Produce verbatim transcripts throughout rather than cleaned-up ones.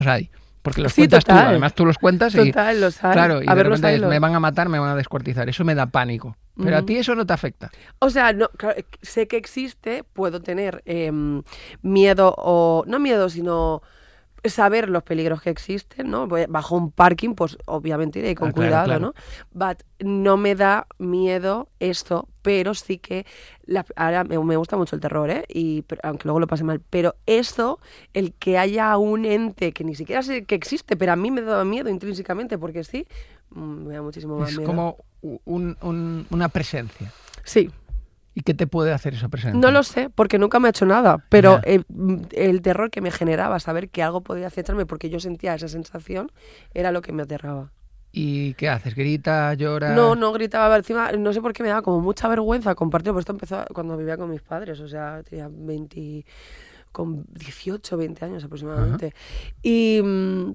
hay. Porque los Sí, cuentas total. tú, además tú los cuentas y, Total, los hay. claro, y A de ver, los repente hay, los- me van a matar, me van a descuartizar. Eso me da pánico. Pero a Ujú. ti eso no te afecta. O sea, no, claro, eh, sé que existe, puedo tener em, miedo o... No miedo, sino saber los peligros que existen, ¿no? Voy bajo un parking, pues obviamente iré con Ah, claro, cuidado, claro. ¿no? But no me da miedo esto, pero sí que... la- ahora me, me gusta mucho el terror, ¿eh? Y, pero- aunque luego lo pase mal. Pero esto, el que haya un ente que ni siquiera sé que existe, pero a mí me da miedo intrínsecamente, porque sí, mm, me da muchísimo más Es miedo. como un- un- una presencia. Sí. ¿Y qué te puede hacer esa presencia? No lo sé, porque nunca me ha hecho nada, pero Ya. el, el terror que me generaba saber que algo podía acecharme porque yo sentía esa sensación era lo que me aterraba. ¿Y qué haces? ¿Gritas, lloras? No, no gritaba encima, no sé por qué me daba como mucha vergüenza compartirlo, porque esto empezó cuando vivía con mis padres, o sea, tenía veinte, con dieciocho, veinte años aproximadamente. Y mm,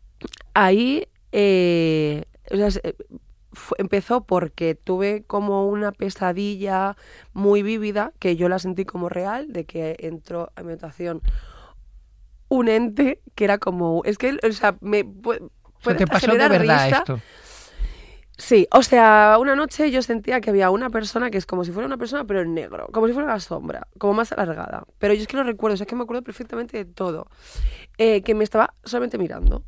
ahí eh, o sea, se- fu- empezó porque tuve como una pesadilla muy vívida, que yo la sentí como real, de que entró a mi habitación un ente que era como... Es que, o sea, me puede, O sea, puede ¿te hasta pasó de generar verdad risa. esto? Sí, o sea, una noche yo sentía que había una persona que es como si fuera una persona, pero en negro, como si fuera una sombra, como más alargada. Pero yo es que lo recuerdo, o sea, es que me acuerdo perfectamente de todo. Eh, que me estaba solamente mirando.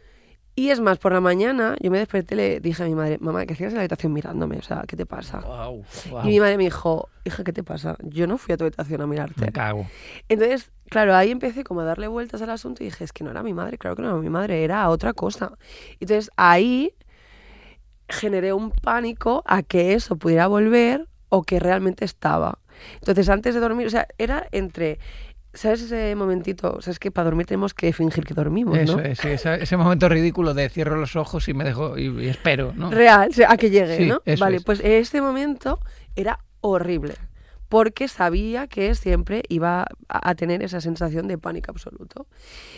Y es más, por la mañana yo me desperté y le dije a mi madre, mamá, ¿qué hacías en la habitación mirándome? O sea, ¿qué te pasa? Wow, Y mi madre me dijo, hija, ¿qué te pasa? Yo no fui a tu habitación a mirarte. Me cago. Entonces, claro, ahí empecé como a darle vueltas al asunto y dije, es que no era mi madre, claro que no era mi madre, era otra cosa. Entonces, ahí generé un pánico a que eso pudiera volver o que realmente estaba. Entonces, antes de dormir, o sea, era entre... ¿Sabes ese momentito? O sea, es que para dormir tenemos que fingir que dormimos, Eso ¿no? es, ese, ese momento ridículo de cierro los ojos y me dejo y, y espero, ¿no? Real, o sea, a que llegue, Sí, ¿no? eso Vale, es. pues este momento era horrible, porque sabía que siempre iba a, a tener esa sensación de pánico absoluto.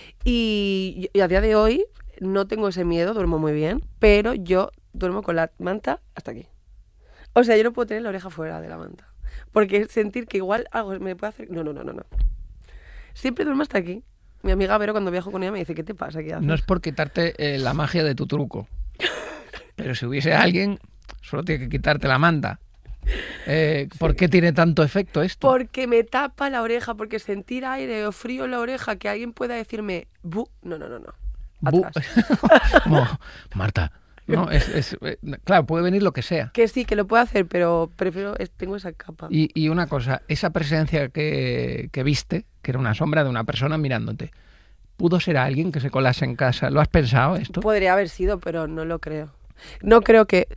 Y, y a día de hoy no tengo ese miedo, duermo muy bien, pero yo duermo con la manta hasta aquí. O sea, yo no puedo tener la oreja fuera de la manta, porque sentir que igual algo me puede hacer... No, no, no, no, no. Siempre duermo hasta aquí. Mi amiga Vero, cuando viajo con ella, me dice, ¿qué te pasa? ¿Qué haces? No es por quitarte eh, la magia de tu truco. Pero si hubiese alguien, solo tiene que quitarte la manta. Eh, ¿Por qué tiene tanto efecto esto? Porque me tapa la oreja, porque sentir aire o frío en la oreja, que alguien pueda decirme, bu, no, no, no, no. Bu- Atrás. Como, Marta, no, es, es- eh, claro, puede venir lo que sea. Que sí, que lo puedo hacer, pero prefiero, es- tengo esa capa. Y, y una cosa, esa presencia que, que viste, que era una sombra de una persona mirándote, ¿pudo ser alguien que se colase en casa? ¿Lo has pensado esto? Podría haber sido, pero no lo creo. No creo que...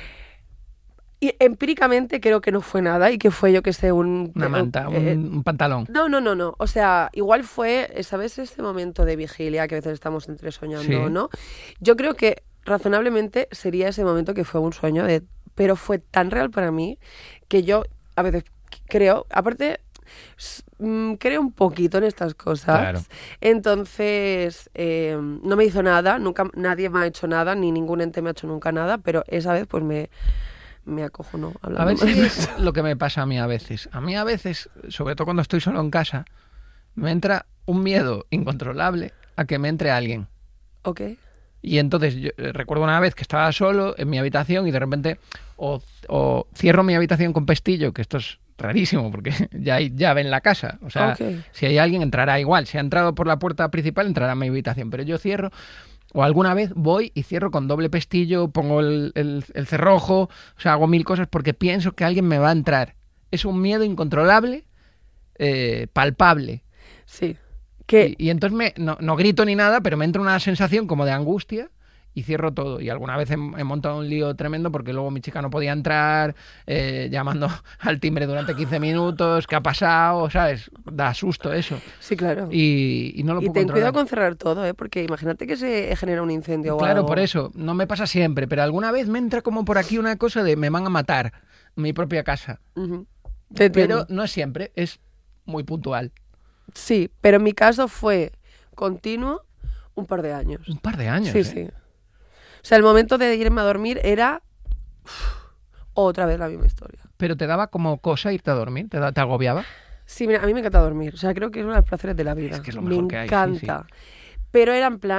Y empíricamente creo que no fue nada y que fue, yo que sé, un... Una manta, un, eh, un pantalón. No, no, no, no. O sea, igual fue, ¿sabes? Este momento de vigilia que a veces estamos entre soñando, Sí. ¿no? Yo creo que razonablemente sería ese momento que fue un sueño, de, pero fue tan real para mí que yo a veces creo, aparte, s- mm, creo un poquito en estas cosas. Claro. Entonces, eh, no me hizo nada, nunca nadie me ha hecho nada, ni ningún ente me ha hecho nunca nada, pero esa vez pues me, me acojonó. A ver hablando si mal. es lo que me pasa a mí a veces. A mí a veces, sobre todo cuando estoy solo en casa, me entra un miedo incontrolable a que me entre alguien. Ok. Y entonces yo eh, recuerdo una vez que estaba solo en mi habitación y de repente o, o cierro mi habitación con pestillo, que esto es rarísimo porque ya hay llave en la casa. O sea, Ok. si hay alguien entrará igual. Si ha entrado por la puerta principal entrará a mi habitación. Pero yo cierro, o alguna vez voy y cierro con doble pestillo, pongo el, el, el cerrojo, o sea, hago mil cosas porque pienso que alguien me va a entrar. Es un miedo incontrolable, eh, palpable. Sí. Que Y, y entonces me, no, no grito ni nada, pero me entra una sensación como de angustia y cierro todo. Y alguna vez he, he montado un lío tremendo porque luego mi chica no podía entrar, eh, llamando al timbre durante quince minutos, ¿qué ha pasado? ¿Sabes? Da susto eso. sí, claro. Y, y no lo Y puedo ten controlar. cuidado con cerrar todo, ¿eh? Porque imagínate que se genera un incendio o Claro, algo. por eso. No me pasa siempre, pero alguna vez me entra como por aquí una cosa de me van a matar en mi propia casa. Ujú. Te entiendo. Pero no es siempre, es muy puntual. Sí, pero en mi caso fue continuo un par de años. Un par de años. Sí, ¿eh? sí. O sea, el momento de irme a dormir era uf, otra vez la misma historia. Pero te daba como cosa irte a dormir, te, da- te agobiaba. Sí, mira, a mí me encanta dormir. O sea, creo que es uno de los placeres de la vida. Es que es lo me mejor que hay, sí, encanta. pero era en plan